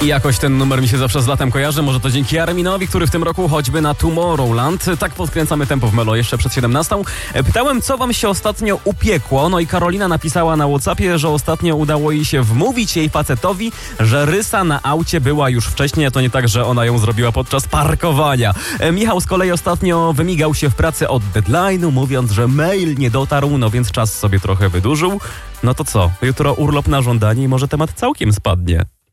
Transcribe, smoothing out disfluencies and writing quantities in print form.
I jakoś ten numer mi się zawsze z latem kojarzy. Może to dzięki Arminowi, który w tym roku choćby na Tomorrowland. Tak podkręcamy tempo w Melo jeszcze przed 17. Pytałem, co wam się ostatnio upiekło. No i Karolina napisała na WhatsAppie, że ostatnio udało jej się wmówić jej facetowi, że rysa na aucie była już wcześniej. A to nie tak, że ona ją zrobiła podczas parkowania. Michał z kolei ostatnio wymigał się w pracy od deadline'u, mówiąc, że mail nie dotarł, no więc czas sobie trochę wydłużył. No to co? Jutro urlop na żądanie i może temat całkiem spadnie.